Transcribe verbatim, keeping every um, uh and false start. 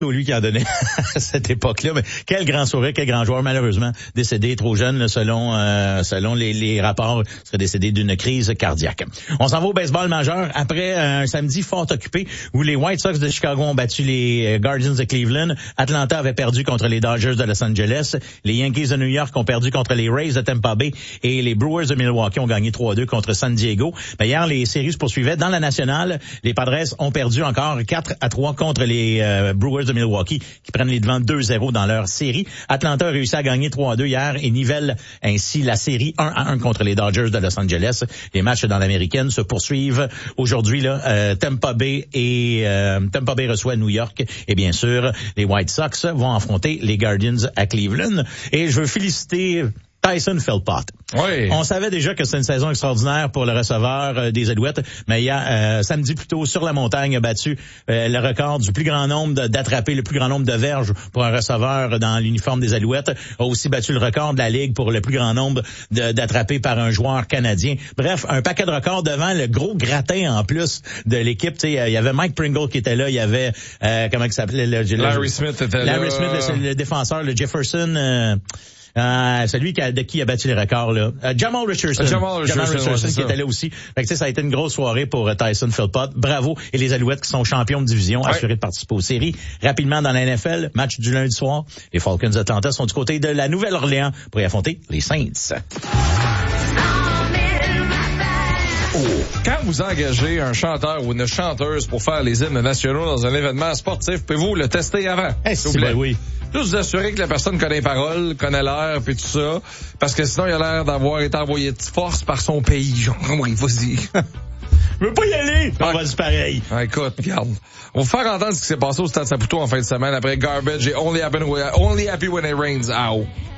lui qui en donnait à cette époque-là. Mais quel grand sourire, quel grand joueur, malheureusement décédé trop jeune, là, selon euh, selon les, les rapports, serait décédé d'une crise cardiaque. On s'en va au baseball majeur après un samedi fort occupé où les White Sox de Chicago ont battu les Guardians de Cleveland. Atlanta avait perdu contre les Dodgers de Los Angeles. Les Yankees de New York ont perdu contre les Rays de Tampa Bay et les Brewers de Milwaukee ont gagné trois à deux contre San Diego. Ben, hier, les séries se poursuivaient. Dans la nationale, les Padres ont perdu encore quatre à trois contre les euh, Brewers de Milwaukee qui prennent les devants deux à zéro dans leur série. Atlanta a réussi à gagner trois à deux hier et nivelle ainsi la série un à un contre les Dodgers de Los Angeles. Les matchs dans l'américaine se poursuivent aujourd'hui. Là, euh, Tampa Bay et euh, Tampa Bay reçoit New York et bien sûr les White Sox vont affronter les Guardians à Cleveland. Et je veux féliciter Tyson Philpott. Oui. On savait déjà que c'était une saison extraordinaire pour le receveur euh, des Alouettes, mais il y a euh, samedi plus tôt sur la montagne a battu euh, le record du plus grand nombre de, d'attraper le plus grand nombre de verges pour un receveur dans l'uniforme des Alouettes. A aussi battu le record de la ligue pour le plus grand nombre de, d'attrapés par un joueur canadien. Bref, un paquet de records devant le gros gratin en plus de l'équipe. Tu sais, il y avait Mike Pringle qui était là, il y avait euh, comment il s'appelait le, le, Larry Smith était Larry là. Smith, le, le défenseur, le Jefferson. Euh, Euh, celui qui a, de qui a battu les records, là. Uh, Jamal Richardson. Jamal Richardson, Jamal Richardson ouais, qui était là aussi. Fait que, tu sais, ça a été une grosse soirée pour uh, Tyson Philpott. Bravo. Et les Alouettes qui sont champions de division, ouais. assurés de participer aux séries. Rapidement dans la N F L, match du lundi soir. Les Falcons d'Atlanta sont du côté de la Nouvelle-Orléans pour y affronter les Saints. Oh. Quand vous engagez un chanteur ou une chanteuse pour faire les hymnes nationaux dans un événement sportif, pouvez-vous le tester avant? Eh, s'il vous plaît, oui. Juste vous assurer que la personne connaît les paroles, connaît l'air, puis tout ça, parce que sinon il a l'air d'avoir été envoyé de force par son pays. Genre, oui, vas-y. Je veux pas y aller. On va dire pareil. Ah, écoute, regarde. On va vous faire entendre ce qui s'est passé au Stade Saputo en fin de semaine après Garbage et Only Happy, only happy When It Rains. Ow.